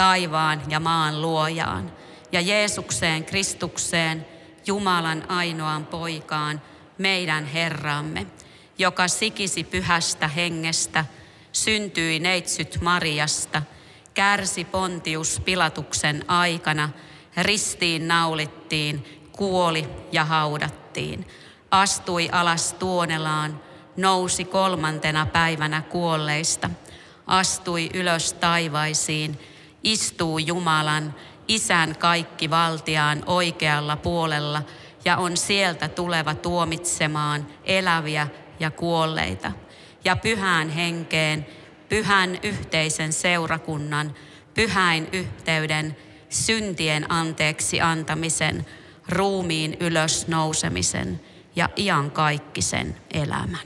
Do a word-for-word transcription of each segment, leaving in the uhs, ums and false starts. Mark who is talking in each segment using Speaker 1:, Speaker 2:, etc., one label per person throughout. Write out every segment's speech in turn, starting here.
Speaker 1: taivaan ja maan luojaan, ja Jeesukseen Kristukseen, Jumalan ainoaan poikaan, meidän Herramme, joka sikisi pyhästä hengestä, syntyi neitsyt Mariasta, kärsi Pontius Pilatuksen aikana, ristiin naulittiin, kuoli ja haudattiin, astui alas Tuonelaan, nousi kolmantena päivänä kuolleista, astui ylös taivaisiin, istuu Jumalan, Isän kaikkivaltiaan oikealla puolella ja on sieltä tuleva tuomitsemaan eläviä ja kuolleita. Ja pyhään henkeen, pyhän yhteisen seurakunnan, pyhäin yhteyden, syntien anteeksi antamisen, ruumiin ylös nousemisen ja iankaikkisen elämän.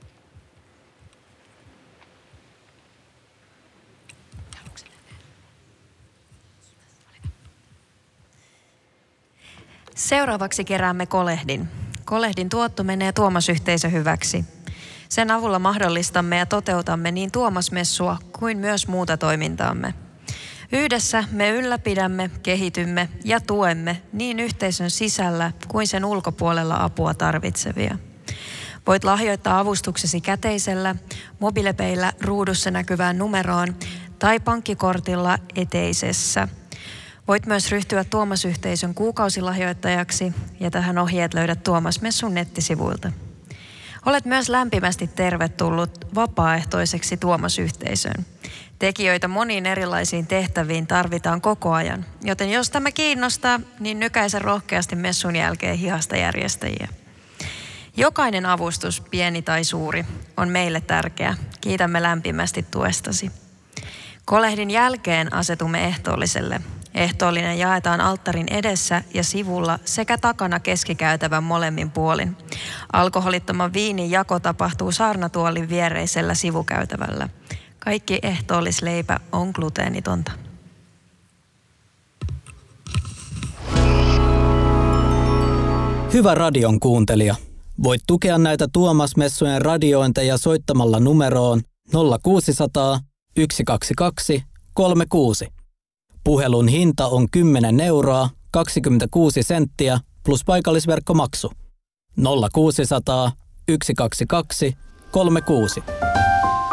Speaker 2: Seuraavaksi keräämme kolehdin. Kolehdin tuotto menee Tuomas-yhteisön hyväksi. Sen avulla mahdollistamme ja toteutamme niin Tuomas-messua kuin myös muuta toimintaamme. Yhdessä me ylläpidämme, kehitymme ja tuemme niin yhteisön sisällä kuin sen ulkopuolella apua tarvitsevia. Voit lahjoittaa avustuksesi käteisellä, mobiilepeillä ruudussa näkyvään numeroon tai pankkikortilla eteisessä. Voit myös ryhtyä Tuomas-yhteisön kuukausilahjoittajaksi ja tähän ohjeet löydät Tuomas-messun nettisivuilta. Olet myös lämpimästi tervetullut vapaaehtoiseksi Tuomas-yhteisöön. Tekijöitä moniin erilaisiin tehtäviin tarvitaan koko ajan, joten jos tämä kiinnostaa, niin nykäise rohkeasti messun jälkeen hihasta järjestäjiä. Jokainen avustus, pieni tai suuri, on meille tärkeä. Kiitämme lämpimästi tuestasi. Kolehdin jälkeen asetumme ehtoolliselle. Ehtoollinen jaetaan alttarin edessä ja sivulla sekä takana keskikäytävän molemmin puolin. Alkoholittoman viinin jako tapahtuu saarnatuolin viereisellä sivukäytävällä. Kaikki ehtoollisleipä on gluteenitonta.
Speaker 3: Hyvä radion kuuntelija. Voit tukea näitä Tuomas-messujen radiointeja soittamalla numeroon nolla kuusisataa, yksi kaksi kaksi, kolme kuusi. Puhelun hinta on kymmenen euroa, kaksikymmentäkuusi senttiä plus paikallisverkkomaksu. nolla kuusisataa, yksi kaksi kaksi, kolme kuusi.